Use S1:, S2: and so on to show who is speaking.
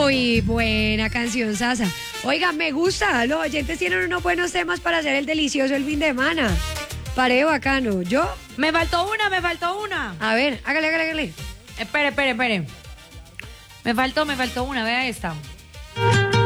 S1: Muy buena canción, Sasa. Oiga, me gusta. Los oyentes tienen unos buenos temas para hacer el delicioso el fin de semana. Paré bacano. ¿Yo?
S2: Me faltó una.
S1: A ver, hágale.
S2: Espere. Me faltó una, vea esta.